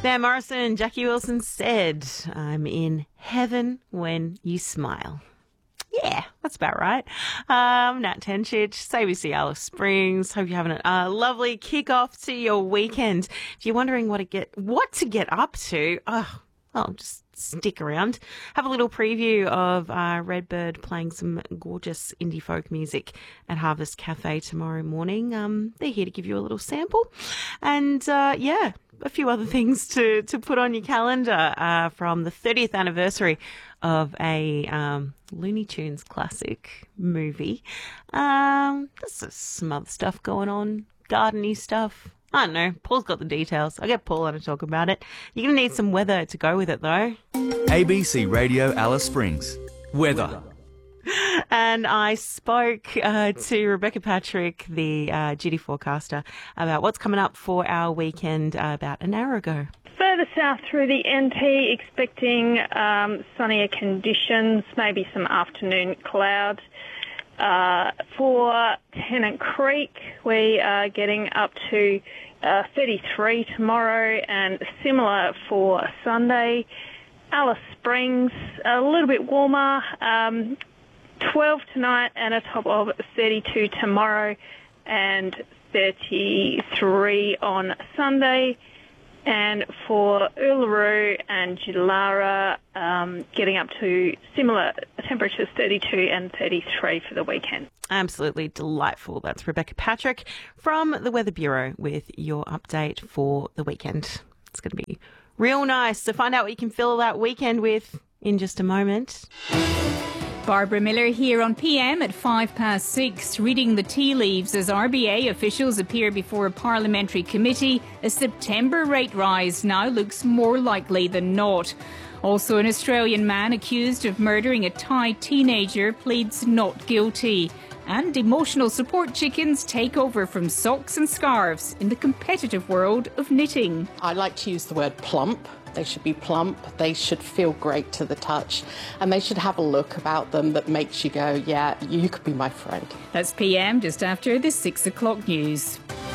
Van Morrison and Jackie Wilson said, "I'm in heaven when you smile." Yeah, that's about right. Nat Tenchich, ABC Alice Springs. Hope you're having a lovely kick-off to your weekend. If you're wondering what to get up to, well, just stick around. Have a little preview of Redbird playing some gorgeous indie folk music at Harvest Cafe tomorrow morning. They're here to give you a little sample. And, a few other things to put on your calendar from the 30th anniversary of a Looney Tunes classic movie. There's some other stuff going on, garden-y stuff. I don't know. Paul's got the details. I'll get Paul on to talk about it. You're going to need some weather to go with it, though. ABC Radio Alice Springs. Weather. And I spoke to Rebecca Patrick, the duty forecaster, about what's coming up for our weekend about an hour ago. Further south through the NT, expecting sunnier conditions, maybe some afternoon clouds. For Tennant Creek, we are getting up to 33 tomorrow, and similar for Sunday. Alice Springs, a little bit warmer, 12 tonight and a top of 32 tomorrow, and 33 on Sunday. And for Uluru and Jilara, getting up to similar temperatures, 32 and 33 for the weekend. Absolutely delightful. That's Rebecca Patrick from the Weather Bureau with your update for the weekend. It's going to be real nice to find out what you can fill that weekend with in just a moment. Barbara Miller here on PM at 6:05, reading the tea leaves as RBA officials appear before a parliamentary committee. A September rate rise now looks more likely than not. Also, an Australian man accused of murdering a Thai teenager pleads not guilty. And emotional support chickens take over from socks and scarves in the competitive world of knitting. I like to use the word plump. They should be plump, they should feel great to the touch, and they should have a look about them that makes you go, yeah, you could be my friend. That's PM just after the 6 o'clock news.